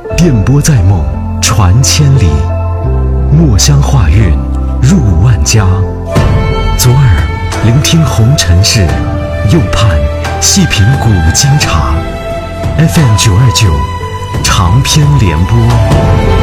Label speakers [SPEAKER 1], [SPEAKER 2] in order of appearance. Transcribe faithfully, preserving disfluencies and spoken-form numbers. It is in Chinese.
[SPEAKER 1] 电波在梦，传千里；墨香画韵，入万家。左耳聆听红尘事，右盼细品古今茶。F M 九二九长篇联播。